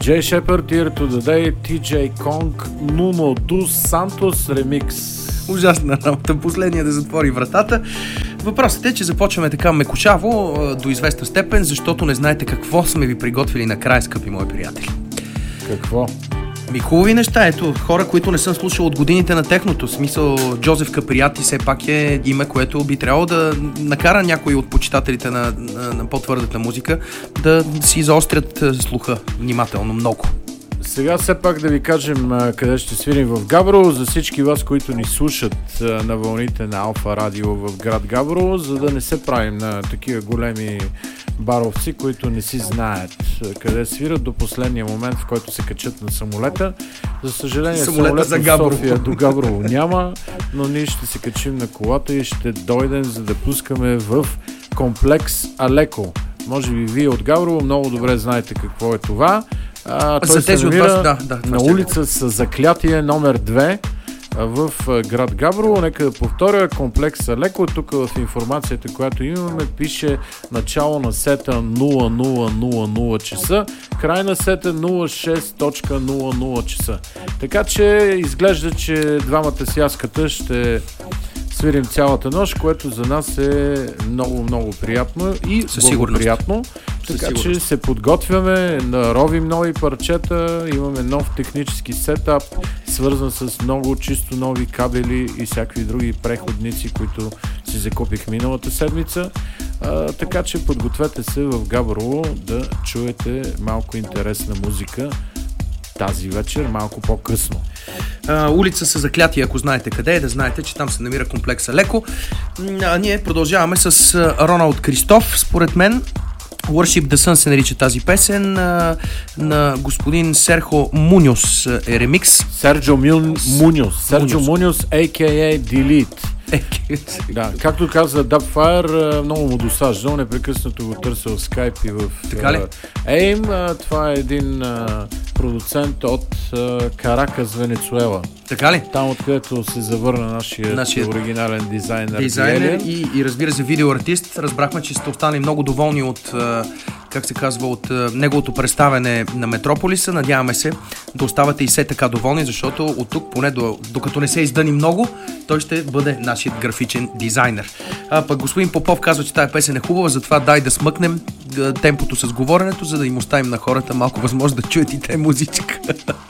Jay Shepard, Here to the Day, TJ Kong, Nuno dos Santos ремикс. Ужасна работа. Последния да затвори вратата. Въпросът е, че започваме така мекушаво до известна степен, защото не знаете какво сме ви приготвили накрая, скъпи мои приятели. Какво? Хубави неща. Ето, хора, които не съм слушал от годините на техното. В смисъл, Джозеф Каприати все пак е име, което би трябвало да накара някои от почитателите на по-твърдата музика да си заострят слуха внимателно много. Сега все пак да ви кажем къде ще свирим в Габрово, за всички вас, които ни слушат на вълните на Алфа Радио в град Габрово, за да не се правим на такива големи баровци, които не си знаят къде свират до последния момент, в който се качат на самолета. За съжаление, самолета за София до Габрово няма, но ние ще се качим на колата и ще дойдем, за да пускаме в комплекс Алеко. Може би вие от Габрово много добре знаете какво е това. Той се намира на улица с Заклятие номер 2 в град Габрово. Нека да повторя, комплекс Алеко. Тук в информацията, която имаме, пише начало на сета 00:00 часа, край на сета 06:00 часа. Така че изглежда, че двамата с яската ще свирим цялата нощ, което за нас е много приятно и благоприятно. Така че се подготвяме, наровим нови парчета, имаме нов технически сетап, свързан с много чисто нови кабели и всякакви други преходници, които си закупих миналата седмица. Така че подгответе се в Габрово да чуете малко интересна музика тази вечер, малко по-късно. Улица са Заклятие, ако знаете къде е, да знаете, че там се намира комплекс Алеко. Ние продължаваме с Роналд Кристоф, според мен. Worship the Sun се нарича тази песен, на господин Серхо Муньос е ремикс. Серджо Муньос, a.k.a. Delete. Да, както каза Dubfire, много му досаждал, непрекъснато го търся в Skype и в AIM. Това е един продуцент от Каракас, Венецуела. Така ли? Там, откъдето се завърна нашия оригинален дизайнер и разбира се, видеоартист. Разбрахме, че сте останали много доволни от от неговото представяне на Метрополиса. Надяваме се да оставате и все така доволни, защото от тук, поне докато не се издъни много, той ще бъде нашият графичен дизайнер. Пък господин Попов казва, че тая песен е хубава, затова дай да смъкнем темпото с говоренето, за да им оставим на хората малко възможност да чуят и те музичка.